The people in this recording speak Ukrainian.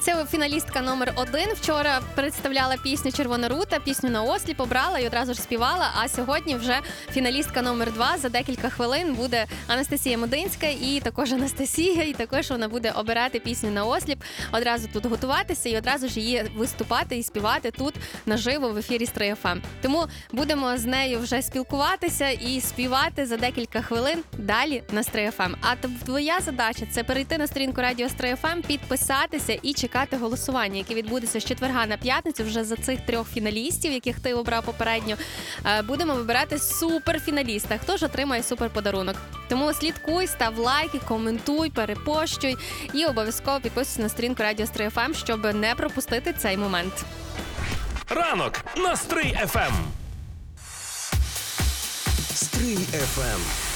Це фіналістка номер 1. Вчора представляла пісню «Червона рута», пісню на осліп, обрала і одразу ж співала. А сьогодні вже фіналістка номер 2. За декілька хвилин буде Анастасія Мединська і також Анастасія. І також вона буде обирати пісню на осліп, одразу тут готуватися і одразу ж її виступати і співати тут наживо в ефірі Стрий ФМ. Тому будемо з нею вже спілкуватися і співати за декілька хвилин далі на Стрий ФМ. А твоя задача – це перейти на сторінку Радіо Стрий ФМ, підписатися і чекати голосування, яке відбудеться з четверга на п'ятницю вже за цих 3 фіналістів, яких ти обрав попередньо. Будемо вибирати суперфіналіста. Хто ж отримає суперподарунок? Тому слідкуй, став лайки, коментуй, перепощуй і обов'язково підписуйся на сторінку Радіо Стрий ФМ, щоб не пропустити цей момент. Ранок на Стрий ФМ. Стрий ФМ.